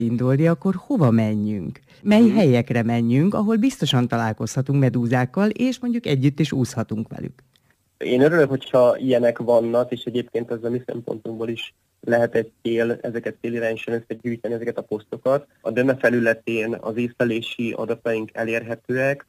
indulni, akkor hova menjünk? Mely helyekre menjünk, ahol biztosan találkozhatunk medúzákkal, és mondjuk együtt is úszhatunk velük? Én örülök, hogyha ilyenek vannak, és egyébként ez a mi szempontunkból is lehet egy cél, ezeket célirányosan összegyűjteni, ezeket a posztokat. A DÖME felületén az észlelési adataink elérhetőek.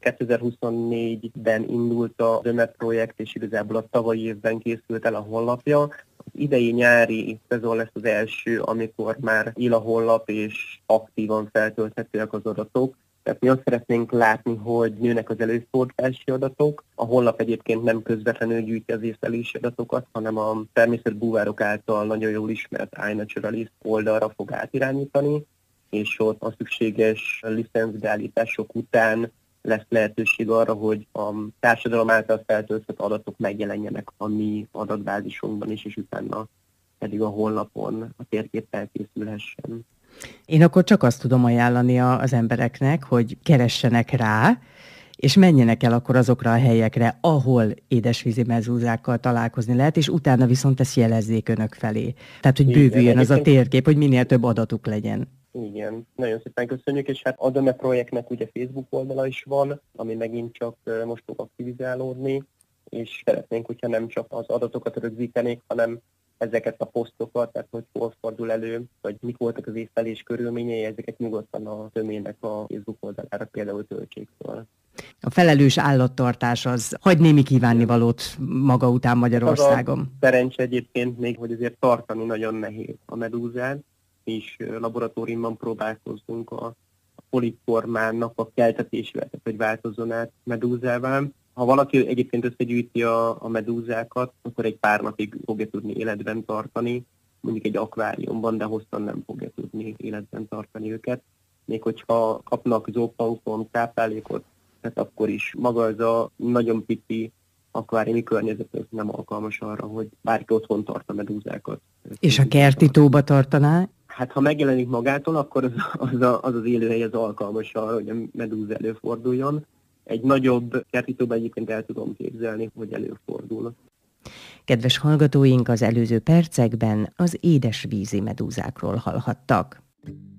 2024-ben indult a DÖME projekt, és igazából a tavalyi évben készült el a honlapja. Az idei nyári szezon lesz az első, amikor már él a honlap, és aktívan feltölthetőek az adatok. Tehát mi azt szeretnénk látni, hogy nőnek az előfordulási adatok. A honlap egyébként nem közvetlenül gyűjti az észlelési adatokat, hanem a természetbúvárok által nagyon jól ismert iNaturalist oldalra fog átirányítani, és ott a szükséges licencbeállítások után lesz lehetőség arra, hogy a társadalom által feltöltött adatok megjelenjenek a mi adatbázisunkban is, és utána pedig a honlapon a térkép elkészülhessen. Én akkor csak azt tudom ajánlani az embereknek, hogy keressenek rá, és menjenek el akkor azokra a helyekre, ahol édesvízi medúzákkal találkozni lehet, és utána viszont ezt jelezzék önök felé. Tehát, hogy bővüljön az a térkép, hogy minél több adatuk legyen. Igen, nagyon szépen köszönjük, és hát a DÖME projektnek ugye Facebook oldala is van, ami megint csak most fog aktivizálódni, és szeretnénk, hogyha nem csak az adatokat rögzítenék, hanem ezeket a posztokat, tehát hogy hol fordul elő, vagy mik voltak az észlelés körülményei, ezeket nyugodtan a DÖME-nek a Facebook oldalára például töltsék fel. A felelős állattartás az hagy némi kívánnivalót maga után Magyarországon. Az a szerencse egyébként még, hogy azért tartani nagyon nehéz a medúzát, és laboratóriumban próbálkozzunk a polipformának a keltetésével, tehát hogy változzon át medúzává. Ha valaki egyébként összegyűjti a medúzákat, akkor egy pár napig fogja tudni életben tartani, mondjuk egy akváriumban, de hosszan nem fogja tudni életben tartani őket. Még hogyha kapnak zooplankton táplálékot, tehát akkor is maga ez a nagyon pici akváriumi környezet ez nem alkalmas arra, hogy bárki otthon tart a medúzákat. És a kerti tóba tartaná? Hát ha megjelenik magától, akkor az élőhely az alkalmas arra, hogy a medúza előforduljon. Egy nagyobb kerti tóban egyébként el tudom képzelni, hogy előfordul. Kedves hallgatóink, az előző percekben az édesvízi medúzákról hallhattak.